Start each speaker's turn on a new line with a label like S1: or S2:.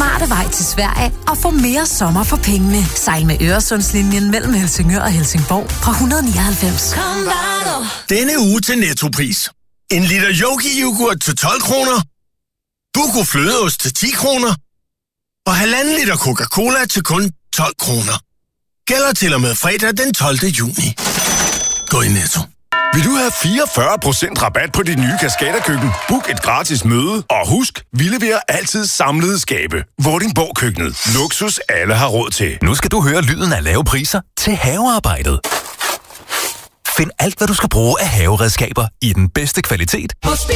S1: smarte vej til Sverige og få mere sommer for pengene. Sejl med Øresundslinjen mellem Helsingør og Helsingborg fra 199.
S2: Denne uge til Nettopris. En liter Yogi-yoghurt til 12 kroner. Buco flødeost til 10 kroner. Og 1,5 liter Coca-Cola til kun 12 kroner. Gælder til og med fredag den 12. juni. Gå i Netto.
S3: Vil du have 44% rabat på dit nye Cascada-køkken? Book et gratis møde, og husk, vi leverer altid samlede skabe. Vordingborg Køkkenet. Luksus alle har råd til.
S4: Nu skal du høre lyden af lave priser til havearbejdet. Find alt, hvad du skal bruge af haveredskaber i den bedste kvalitet